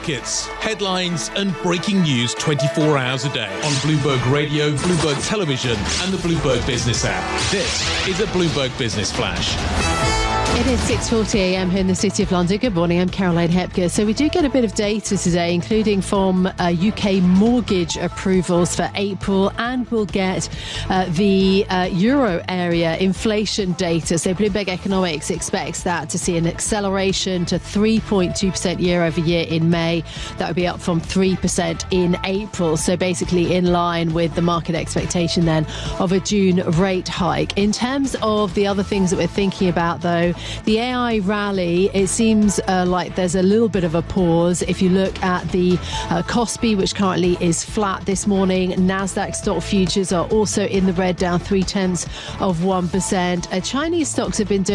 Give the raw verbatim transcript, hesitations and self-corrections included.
markets, headlines and breaking news twenty-four hours a day on Bloomberg Radio, Bloomberg Television and the Bloomberg Business app. This is a Bloomberg Business Flash. It is six forty a.m. here in the City of London. Good morning, I'm Caroline Hepker. So we do get a bit of data today, including from uh, U K mortgage approvals for April, and we'll get uh, the uh, euro area inflation data. So Bloomberg Economics expects that to see an acceleration to three point two percent year over year in May. That would be up from three percent in April. So basically in line with the market expectation then of a June rate hike. In terms of the other things that we're thinking about, though, the A I rally, it seems uh, like there's a little bit of a pause. If you look at the uh, Kospi, which currently is flat this morning, Nasdaq stock futures are also in the red, down three tenths of one percent. Uh, Chinese stocks have been doing